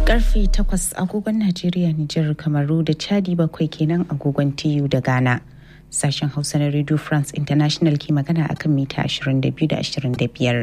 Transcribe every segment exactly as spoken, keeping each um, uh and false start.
Karfe takwas agogon Najeriya, Nijar, Kamaru da Chadi bakwai kenan agogon T U da Ghana. Sashen Hausa na Radio France International ke magana akan mita ashirin da biyu da ashirin da biyar.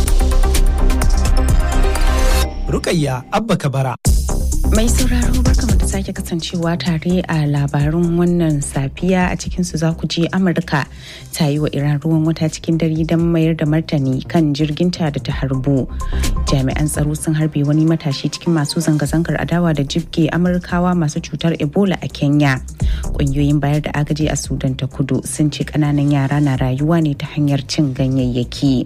Rukayya Abba Kabara. Mai sauraro barkamu da sake kasancewa tare a labarun wannan safiya. A cikinsu za ku je Amurka ta yi wa Iran ruwan wuta cikin dare don mayar da martani kan jirginta da ta harbu. Jami'an tsaro sun harbe wani matashi cikin masu zanga-zangar adawa da jibge Amurkawa masu cutar Ebola a Kenya. Ƙungiyoyin bayar da agaji a Sudan ta Kudu sun ce ƙananan yara na rayuwa ne ta hanyar cin ganyayyaki.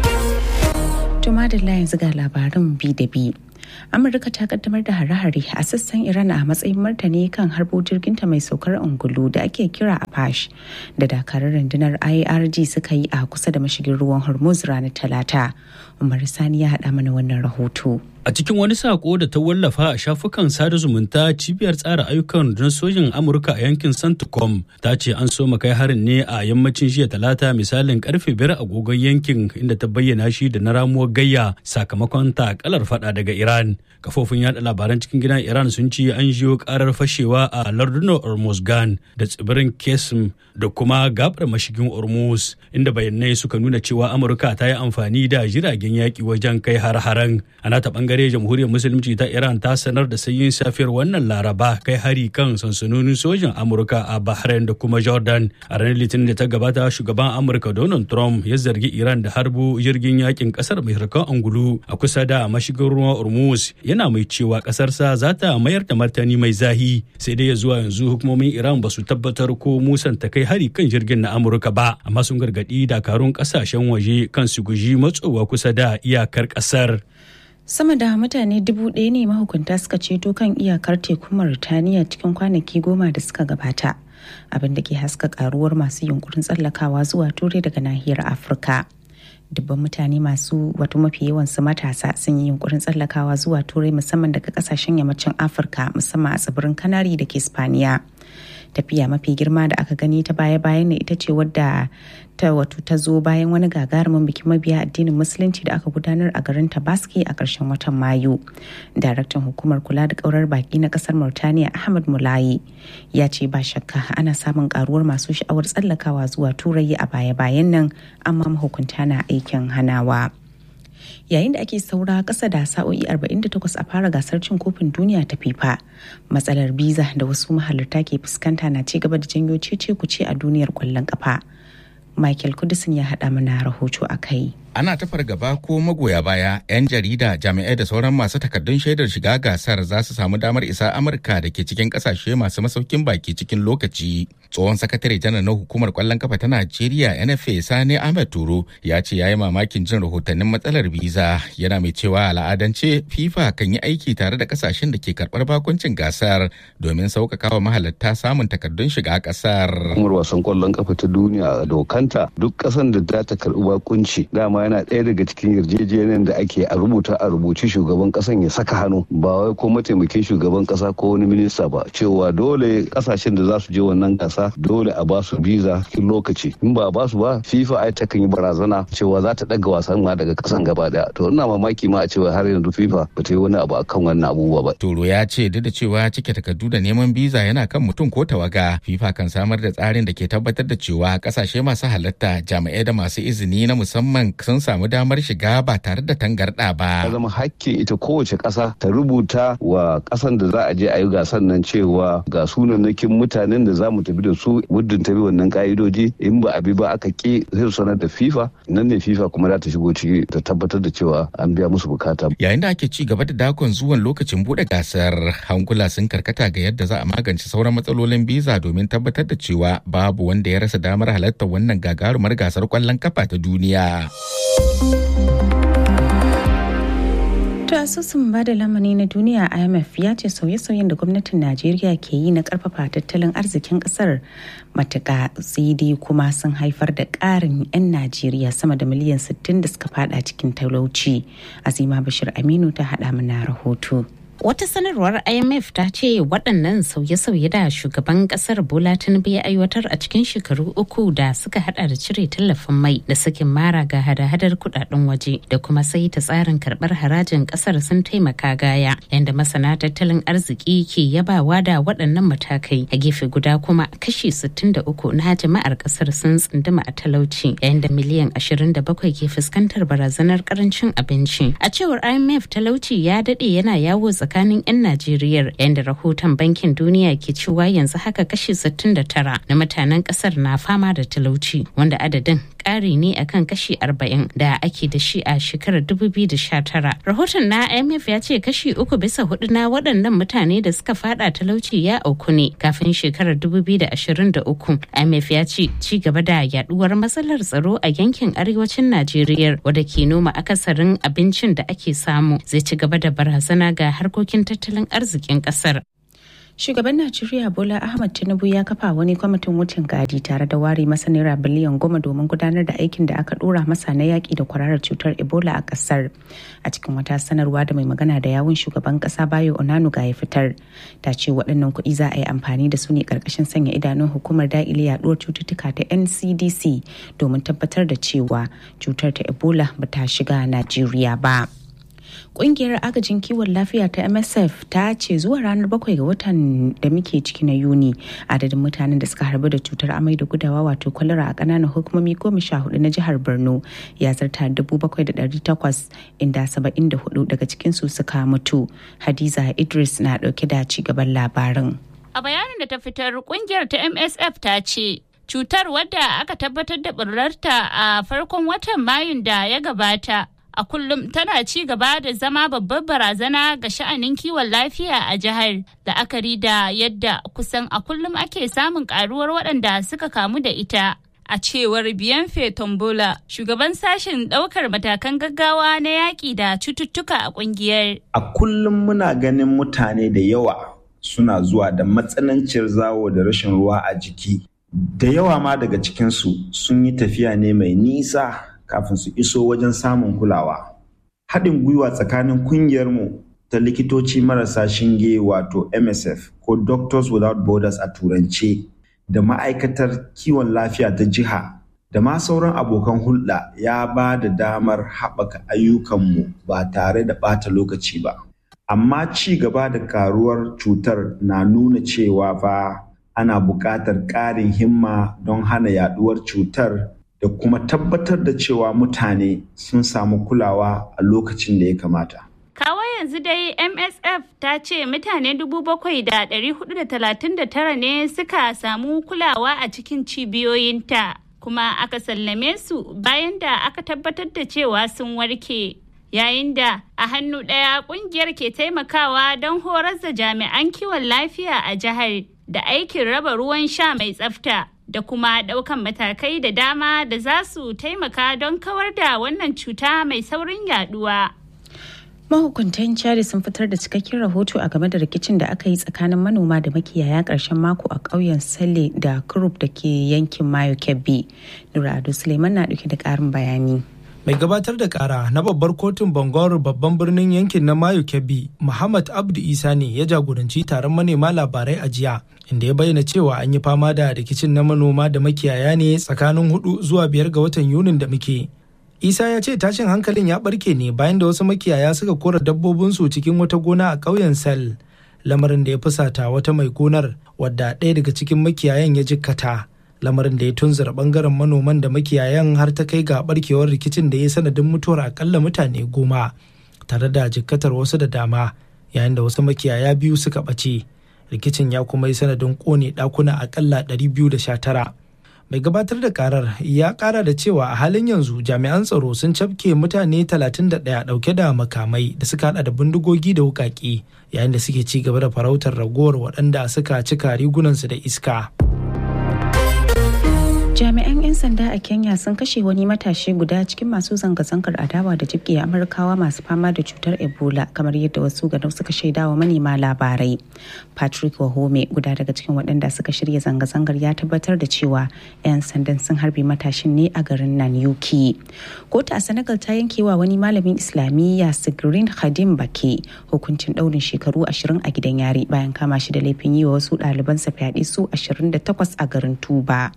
Tuma da yanzu ga labarin bi da bi. Amurka ta kaddamar da hare-hare a sassan Iran a matsayin martani kan harbo jirginta mai saukar ungulu da ake kira Apache da dakarun rundunar I R G suka yi a kusa da mashigin ruwan Hormuz ranar Talata. Umar Sani ya haɗa mana wannan rahoto. A cikin wani sako da ta wallafa a shafukan sada zumunta, cibiyar tsara ayyukan rundunar sojin Amurka a yankin Centcom ta ce an so kai harin ne a yammacin jiya Talata misalin karfe biyar agogon yankin, inda ta bayyana shi da na ramuwar gayya sakamakon takalar fada daga Iran. Kafofin yada labaran cikin gidan Iran sun ce an jiyo karar fashewa a lardunan Hormuzgan da tsibirin Qasim da kuma gabar mashigin Hormuz, inda bayanai suka nuna cewa Amurka ta yi amfani da jiragen yaki wajen kai har-haren. Ana ta bangare jamhuriyar musulunci ta Iran ta sanar da sanyin safiyar wannan Laraba kai hari kan sansanonin sojin Amurka a Bahrain da kuma Jordan. A ranar Litinin da ta gabata, shugaban Amurka Donald Trump ya zargi Iran da harbo jirgin yakin kasar mai harkan angulu a kusa da mashigin ruwan Hormuz, yana mai cewa kasarsa za ta mayar da martani mai zahi. Sai dai ya zuwa yanzu hukumomin Iran ba su tabbatar ko musanta kai hari kan jirgin na Amurka ba, amma sun gargadi dakarun kasashen waje kan su guji matsowa kusa da iyakar kasar. Sama da mutane dubu ɗaya ne mahukunta suka ceto kan iyakar tekun Mauritaniya cikin kwanaki goma da suka gabata, abin da ke haska karuwar masu yunkurin tsallakawa zuwa Turai daga nahiyar Afirka. Dubban mutane masu wato mafi yawan su matasa sun yi yunkurin tsallakawa zuwa Turai musamman daga kasashen yammacin Afirka, musamman a tsibirin Kanari da ke Spaniya. Tafiya mafi girma da aka gani ta baya-bayan ne ita ce wadda ta wato ta zo bayan wani gagarumin bikin mabiya addinin musulunci da aka gudanar a garin Tabaski a ƙarshen watan Mayu. Daraktan hukumar kula da ƙaurar baki na ƙasar Mauritaniya Ahmad Mulayi ya ce ba shakka ana samun karuwar masu sha'awar tsallakawa zuwa Turai a baya-bayan nan, amma mahukunta na aikin hanawa. Yayin da ake saura ƙasa da sa'o'i arba'in da takwas a fara gasar cin kofin duniya ta FIFA, matsalar biza da wasu mahalarta ke fuskanta na ci gaba da janyo cece-kuce a duniyar ƙwallon ƙafa. Michael Kudisin ya haɗa mana rahoto a kai. Ana ta fargaba ko magoya baya, 'yan jarida, jami'ai da sauran masu takardun shaidar shiga gasar za su samu damar isa Amurka da ke cikin kasashe masu masaukin baki cikin lokaci. Tsohon sakatare janar na hukumar kwallon kafa ta Najeriya N F A Sani Ahmed Turo ya ce ya yi mamakin jin rahotannin matsalar biza, yana mai cewa al'adance FIFA kan yi aiki tare da kasashen da ke karɓar bakuncin gasar domin sauƙaƙa wa mahalarta samun takardun shiga ƙasar. Hukumar wasan kwallon kafa ta duniya dokanta duk ƙasar da za ta karɓi bakunci dama yana ɗaya daga cikin yarjejeniyar da ake a rubuta a rubuci shugaban ƙasan ya saka hannu, ba wai ko mataimakin shugaban ƙasa ko wani minista ba, cewa dole ƙasashen da za su je wannan gasa dole a ba su biza cikin lokaci. In ba a ba su ba, FIFA ai ta kan yi barazana cewa za ta ɗaga wasan ma daga ƙasan gaba ɗaya. To ina mamaki ma a cewa har yanzu FIFA ba ta yi wani abu akan wannan abubuwa ba. Toro ya ce duk da cewa cike takardu da neman biza yana kan mutum ko tawaga, FIFA kan samar da tsarin da ke tabbatar da cewa ƙasashe masu halatta, jami'ai da masu izini na musamman sun samu damar shiga ba tare da tangarɗa ba. Ya zama hakkin ita kowace ƙasa ta rubuta wa ƙasan da za a je a yi gasan nan cewa ga sunannakin mutanen da za mu tafi da su muddin ta bi wannan ƙa'idoji, in ba a bi ba aka ƙi sai su sanar da FIFA, nan ne FIFA kuma za ta shigo ciki ta tabbatar da cewa an biya musu bukata. Yayin da ake ci gaba da dakon zuwan lokacin buɗe gasar, hankula sun karkata ga yadda za a magance sauran matsalolin biza domin tabbatar da cewa babu wanda ya rasa damar halartar wannan gagarumar gasar ƙwallon kafa ta duniya. To asusun bada lamani na duniya I M F ya ce sauye-sauyen da gwamnatin Najeriya ke yi na karfafa tattalin arzikin kasar matuƙa, sai dai kuma sun haifar da ƙarin 'yan Najeriya sama da miliyan sittin da suka fada cikin talauci. Azima Bashir Aminu ta haɗa mana rahoto. Wata sanarwar I M F ta ce waɗannan sauye-sauye da shugaban ƙasar Bola Tinubu ya aiwatar a cikin shekaru uku da suka hada da cire tallafin mai da sakin mara ga hada-hadar kudaden waje da kuma sai ta tsarin karɓar harajin ƙasar sun taimaka gaya, yadda masana tattalin arziki ke yabawa da waɗannan matakai. A gefe guda kuma kashi sittin da uku na jama'ar ƙasar sun tsunduma a talauci, yayin da miliyan ashirin da bakwai ke fuskantar barazanar ƙarancin abinci. A cewar I M F, talauci ya daɗe yana yawo tsakanin 'yan Najeriya, yadda rahoton Bankin Duniya ke cewa yanzu haka kashi sittin da tara na mutanen kasar na fama da talauci, wanda adadin ƙari ne akan kashi arba'in da ake da shi a shekarar dubu biyu da sha tara. Rahoton na I M F ya ce kashi uku bisa hudu na waɗannan mutane da suka fada talauci ya auku ne kafin shekarar dubu biyu da ashirin da uku. I M F ya ce ci gaba da yaduwar matsalar tsaro a yankin arewacin Najeriya, wadda ke noma akasarin abincin da ake samu, zai ci gaba da barazana ga harkokin tattalin arzikin kasar. Shugaban Najeriya Bola Ahmed Tinubu ya kafa wani kwamitin wucin gadi tare da ware masa naira biliyan goma domin gudanar da aikin da aka dora masa na yaƙi da kwararar cutar Ebola a ƙasar. A cikin wata sanarwa da mai magana da yawun shugaban ƙasa Bayo Onanuga ya fitar, ta ce waɗannan kuɗi za a yi amfani da su ne ƙarƙashin sanya idanun hukumar daƙile yaɗuwar cututtuka ta N C D C domin tabbatar da cewa cutar ta Ebola ba ta shiga Najeriya ba. Ƙungiyar agajin kiwon lafiya ta M S F ta ce zuwa ranar bakwai ga watan da muke ciki na Yuni, adadin mutanen da suka harbu da cutar amai da gudawa wato kwalara a ƙananan hukumomi goma sha hudu na jihar Borno ya zarta dubu bakwai da ɗari takwas, inda saba'in da hudu daga cikinsu suka mutu. Hadiza Idris na ɗauke da ci gaban labarin. A bayanin da ta fitar, ƙungiyar ta M S F ta ce cutar, wadda aka tabbatar da ɓullarta a farkon watan Mayun da ya gabata, a kullum tana ci gaba da zama babbar barazana ga sha'anin kiwon lafiya a jihar, la'akari da yadda kusan a kullum ake samun karuwar waɗanda suka kamu da ita. A cewar Biyanfe Tombola, shugaban sashen ɗaukar matakan gaggawa na yaƙi da cututtuka a ƙungiyar. A kullum muna ganin mutane da yawa suna zuwa da matsananciyar zawo da rashin ruwa a jiki. Da yawa ma daga cikinsu sun yi tafiya ne mai nisa kafin su iso wajen samun kulawa. Haɗin gwiwa tsakanin kungiyarmu ta likitoci marasa shinge wato M S F ko Doctors Without Borders a turance da ma'aikatar kiwon lafiya ta jiha da ma sauran abokan hulɗa ya ba da damar haɓaka ayyukanmu ba tare da ɓata lokaci ba. Amma ci gaba da karuwar cutar na nuna cewa fa ana buƙatar ƙarin himma don hana yaɗuwar cutar da kuma tabbatar da cewa mutane sun samu kulawa a lokacin da ya kamata. Kawo yanzu dai M S F ta ce mutane dubu bakwai da ɗari hudu da talatin da tara ne suka samu kulawa a cikin cibiyoyinta, kuma aka sallame su bayan da aka tabbatar da cewa sun warke. Yayin da a hannu ɗaya ƙungiyar ke taimakawa don horar da jami'an kiwon lafiya a jihar da aikin raba ruwan sha mai tsafta, da kuma ɗaukan matakai da dama da za su taimaka don kawar da wannan cuta mai saurin yaduwa. Mahukuntan Chad sun fitar da cikakken rahoto a game da rikicin da aka yi tsakanin manoma da makiyaya ƙarshen mako a ƙauyen Sale da Kurup da ke yankin Mayo Kebbi. Nura Ado Suleiman na ɗauke da ƙarin bayani. Mai gabatar da kara na babbar kotun Bangor babban birnin yankin na Mayo Kebbi, Muhammad Abdu Isa ne ya jagoranci taron manema labarai a jiya, inda ya bayyana cewa an yi fama da rikicin na manoma da makiyaya ne tsakanin hudu zuwa biyar ga watan Yunin da muke. Isa ya ce tashin hankalin ya barke ne bayan da wasu makiyaya suka kora dabbobinsu cikin wata gona a ƙauyen Sal, lamarin da ya fusata wata mai gonar wadda ɗaya daga cikin makiyayan ya jikkata. Lamarin da ya tunzura bangaren manoman da makiyayan har ta kai ga barkewar rikicin da ya sanadin mutuwar akalla mutane goma tare da jikkatar wasu da dama, yayin da wasu makiyaya biyu suka ɓace. Rikicin ya kuma yi sanadin ƙone ɗakuna akalla ɗari biyu da sha tara. Mai gabatar da karar ya ƙara da cewa a halin yanzu jami'an tsaro sun cafke mutane talatin da ɗaya ɗauke da makamai da suka haɗa da bindigogi da wuƙaƙe, yayin da suke ci gaba da farautar ragowar waɗanda suka cika rigunansu da iska. Jami'an 'yan sanda a Kenya sun kashe wani matashi guda cikin masu zanga-zangar adawa da jibge Amurkawa masu fama da cutar Ebola, kamar yadda wasu ganau suka shaidawa manema labarai. Patrick Wahome, guda daga cikin waɗanda suka shirya zanga-zangar, ya tabbatar da cewa 'yan sandan sun harbe matashin ne a garin Nanyuki. Kotu a Senegal ta yankewa wani malamin Islamiyya Sigrin Khadim Bake hukuncin ɗaurin shekaru ashirin a gidan yari bayan kama shi da laifin yi wa wasu ɗalibansa fyaɗe su ashirin da takwas a garin Tuba.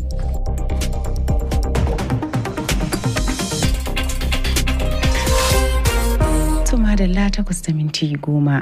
Tuma da la takwas da minti goma.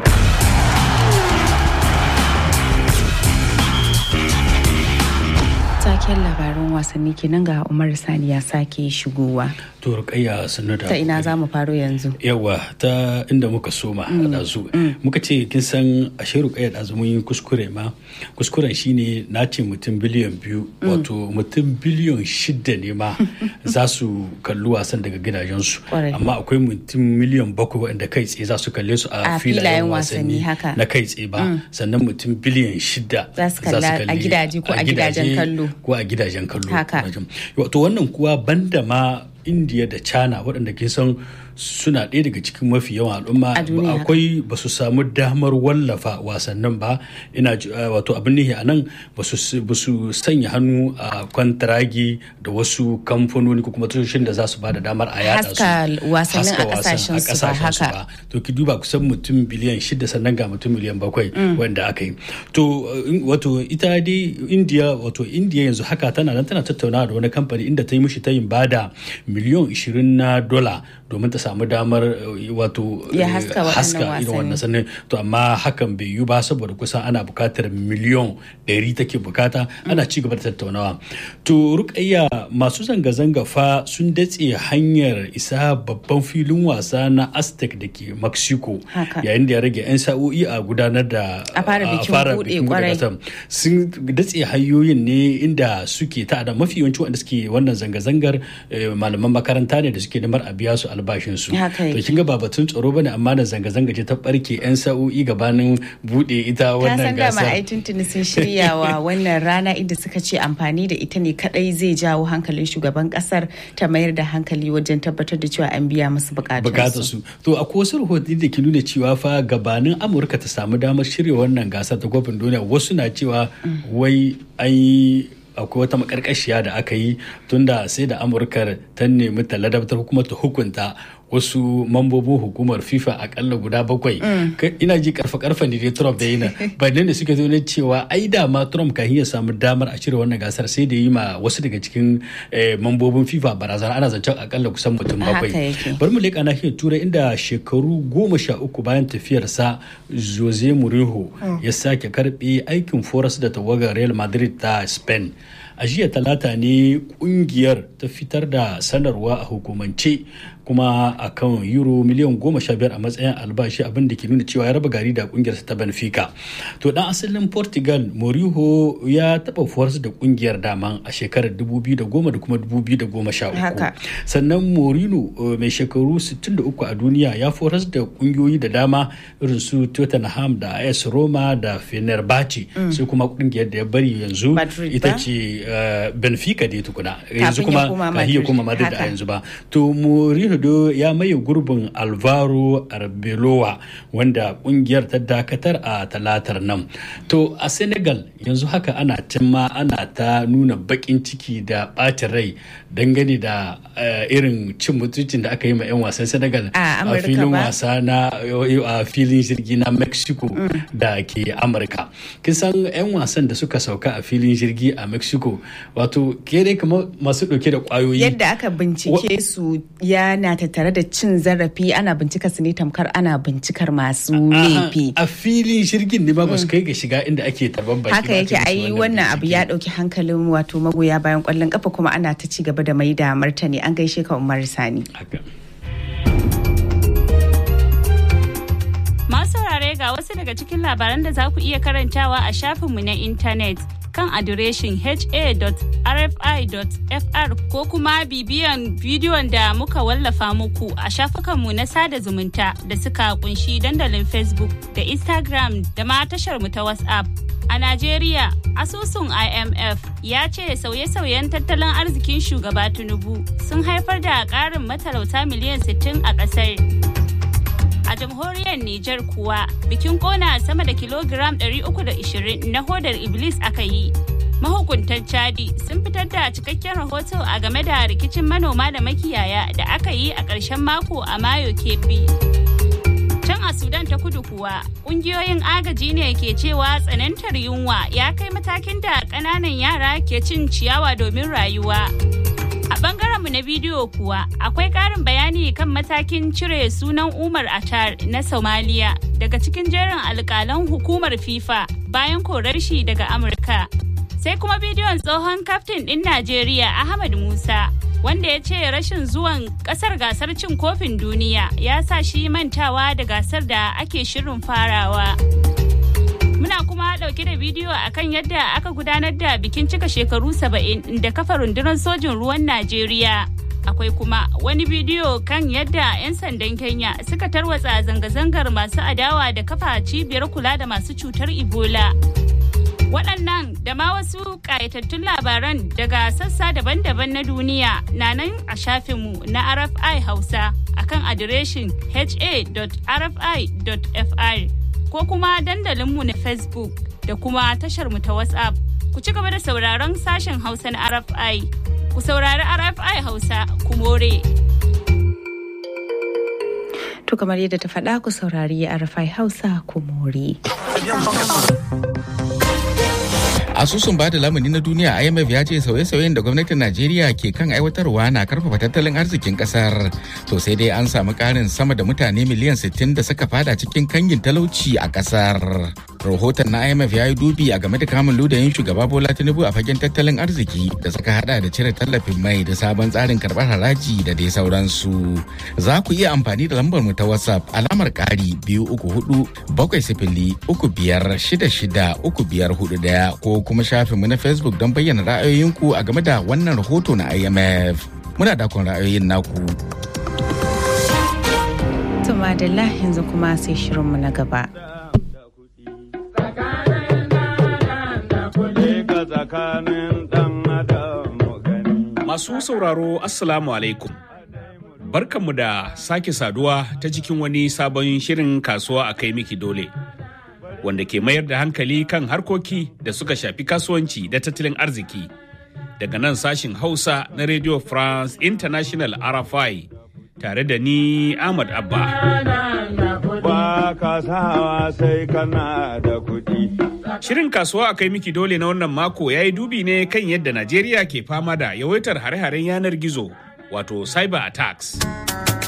Taken labaran wasanni kenan ga Umar Sani ya sake shigowa. To Rukayya sannu da ta ina za mu faro yanzu? Yawa ta inda muka soma mm. ɗazu. Mm. Muka ce kin san ashe Rukayya ɗazu mun yi kuskure ma. Kuskuren shine na ce mutum biliyan biyu mm. wato mutum biliyan shida ne ma za su kalli wasan daga gidajensu. Amma akwai mutum miliyan bakwai waɗanda kai tsaye za su kalle su a filayen wasanni na kai tsaye ba. Mm. Sannan mutum biliyan shida za su kalla a gidaje ko a gidajen kallo. Ko a gidajen kallo. Wato wannan kuwa banda ma India da China waɗanda ke san suna ɗaya daga cikin mafi yawan al'umma akwai ba su samu damar wallafa wasannin ba. Ina wato abin nihi a nan ba su sanya hannu a kwantaragi da wasu kamfanoni ko kuma tashoshin da za su ba da damar a yada su haska wasannin a kasashen su ba haka. To ki duba kusan mutum biliyan shida sannan ga mutum miliyan bakwai wanda aka yi. To wato ita dai India wato India yanzu haka tana nan tana tattaunawa da wani kamfani inda ta yi mishi tayin bada miliyan ishirin na dola domin ta samu damar wato ya haska irin wannan sannan. To amma hakan bai yi ba saboda kusan ana bukatar miliyan ɗari take bukata. Ana ci gaba da tattaunawa. To Rukayya, masu zanga-zanga fa sun datse hanyar isa babban filin wasa na Aztec da ke Mexico yayin da ya rage 'yan sa'o'i a gudanar da a fara bikin buɗe gasar. Sun datse hanyoyin ne inda suke ta da mafi yawanci wanda suke wannan zanga-zangar malaman makaranta ne da suke nemar a biya su albashinsu. To kin ga ba batun tsaro bane amma da zanga-zanga ce ta barke 'yan sa'o'i gabanin bude ita wannan gasar. Ka san dama ai tuntuni sun shiryawa wannan rana inda suka ce amfani da ita ne kadai zai jawo hankalin shugaban kasar ta mayar da hankali wajen tabbatar da cewa an biya musu bukatunsu. To akwai wasu rahotanni da ke nuna cewa fa gabanin Amurka ta samu damar shirya wannan gasar ta kofin duniya wasu na cewa wai an yi akwai wata makarkashiya da aka yi tunda sai da Amurka ta nemi ta ladabtar kuma ta hukunta wasu mambobin hukumar FIFA akalla guda bakwai. Mm. Ina ji karfa karfa ne dai Trump da yana bayan da suka zo ne cewa ai da ma Trump kan iya samu damar a cire wannan gasar sai da yi ma wasu daga cikin eh, mambobin FIFA barazana. Ana zancen akalla kusan mutum bakwai. Bari mu leƙa nahiyar Turai inda shekaru goma sha uku bayan tafiyarsa Jose Mourinho mm. ya sake karbe aikin foras da tawagar Real Madrid ta Spain. A jiya talata ne kungiyar ta fitar da sanarwa a hukumance kuma a kan euro miliyan goma sha biyar a matsayin albashi, abin da ke nuna cewa ya raba gari da kungiyar ta Benfica. To dan asalin Portugal Mourinho ya taba force da kungiyar daman a shekarar dubu biyu da goma da kuma dubu biyu da goma sha uku. Sannan Mourinho mai shekaru sittin da uku a duniya ya force da kungiyoyi da dama irin su Tottenham da A S Roma da Fenerbahce. Mm. Sai kuma kungiyar da ya bari yanzu ita ce Uh, Benfica dai tukuna yanzu kuma kahiya kuma Madrid a yanzu ba. To Mourinho ya maye gurbin Alvaro Arbeloa wanda kungiyar ta dakatar a talatar nan. To a Senegal yanzu haka ana cimma ana ta nuna bakin ciki da bacin rai dangane da uh, irin cin mutuncin da aka yi ma 'yan wasan Senegal a filin wasa na a filin jirgi na Mexico mm. da ke Amurka. Kin san 'yan wasan da suka sauka a filin jirgi a Mexico wato ke dai kamar masu ɗauke da ƙwayoyi. Yadda aka bincike su yana tattare da cin zarafi, ana bincika su ne tamkar ana bincikar masu laifi. A filin jirgin ne ba ba su kai ga shiga inda ake tarban baki. Haka yake ai wannan abu ya ɗauki hankalin wato magoya bayan ƙwallon ƙafa kuma ana ta ci gaba da mai da martani. An gaishe ka Umar Sani. Masu saurare ga wasu daga cikin labaran da za ku iya karantawa a shafinmu na intanet kan adireshin h a dot r f i dot f r ko kuma bibiyan bidiyon da muka wallafa muku a shafukanmu na sada zumunta da suka kunshi dandalin Facebook da Instagram da ma tashar mu ta WhatsApp. A Najeriya, asusun I M F ya ce sauye-sauyen tattalin arzikin shugaba Tinubu sun haifar da ƙarin matalauta miliyan sittin a ƙasar. A jamhuriyar Nijar kuwa, bikin ƙona sama da kilogiram ɗari uku da ishirin na hodar Iblis aka yi. Mahukuntan Chadi sun fitar da cikakken rahoto a game da rikicin manoma da makiyaya da aka yi a ƙarshen mako a Mayo Kebbi. Can a Sudan ta kudu kuwa, ƙungiyoyin agaji ne ke cewa tsanantar yunwa ya kai matakin da ƙananan yara ke cin ciyawa domin rayuwa. A ɓangarenmu na bidiyo kuwa, akwai ƙarin bayani kan matakin cire sunan Umar Atar na Somalia daga cikin jerin alƙalan hukumar FIFA bayan korar shi daga Amurka. Sai kuma bidiyon tsohon kaftin ɗin Najeriya Ahmad Musa, wanda ya ce rashin zuwan kasar gasar cin kofin duniya ya sa shi mantawa da gasar da ake shirin farawa. Muna kuma dauke da bidiyo akan yadda aka gudanar da bikin cika shekaru saba'in da kafa rundunar sojin ruwan Najeriya. Akwai kuma wani bidiyo kan yadda 'yan sandan Kenya suka tarwatsa zanga-zangar masu adawa da kafa cibiyar kula da masu cutar Ebola. Waɗannan da ma wasu ƙayatattun labaran daga sassa daban-daban na duniya na nan a shafinmu na R F I Hausa akan adireshin h a dot r f i dot f r ko kuma dandalinmu na Facebook da kuma tasharmu ta WhatsApp. Ku ci gaba da sauraron sashen Hausa na R F I. Ku saurari R F I Hausa, ku more. To kamar yadda ta faɗa, ku saurari R F I Hausa, ku more. Asusun bada lamuni na duniya I M F ya ce sauye-sauyen da gwamnatin Najeriya ke kan aiwatarwa na karfafa tattalin arzikin kasar. To sai dai an samu karin sama da mutane miliyan sittin da suka fada cikin kangin talauci a kasar. Rahoton na I M F ya yi dubi a game da kamun ludayin shugaba Bola Tinubu a fagen tattalin arziki da suka hada da cire tallafin mai da sabon tsarin karbar haraji da dai sauransu. Za ku iya amfani da lambar mu ta WhatsApp alamar ƙari biyu uku hudu bakwai sifili uku biyar shida shida uku biyar hudu ɗaya ko kuma shafinmu na Facebook don bayyana ra'ayoyinku a game da wannan rahoto na I M F. Muna dakon ra'ayoyin naku. Tuma da yanzu kuma sai shirinmu na gaba. Masu sauraro Assalamu alaikum. Barkanmu da sake saduwa ta cikin wani sabon shirin kasuwa a kai miki dole. Wanda ke mayar da hankali kan harkoki da suka shafi kasuwanci da tattalin arziki. Daga nan sashin Hausa na Radio France International R F I tare da ni Ahmad Abba. Ba ka sawa sai kana da kuɗi. Shirin kasuwa a kai miki dole na wannan mako ya yi dubi ne kan yadda Najeriya ke fama da yawaitar hare-haren yanar gizo wato cyber attacks.